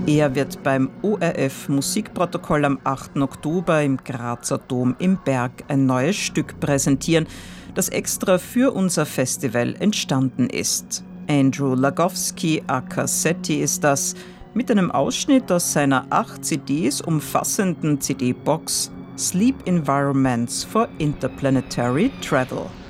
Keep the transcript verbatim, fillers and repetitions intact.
Er wird beim O R F Musikprotokoll am achten Oktober im Grazer Dom im Berg ein neues Stück präsentieren, das extra für unser Festival entstanden ist. Andrew Lagowski aka Setti ist das, mit einem Ausschnitt aus seiner acht C Ds umfassenden C D-Box Sleep Environments for Interplanetary Travel.